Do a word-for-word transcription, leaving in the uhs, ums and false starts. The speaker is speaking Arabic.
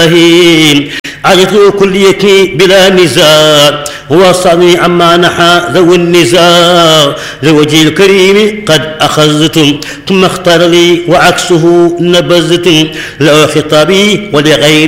عادته كليتي بلا نزاع وصاني عما نحى ذو النزاع لوجه الكريم قد أخذتم ثم اختار لي وعكسه نبذتم له خطابي ولغير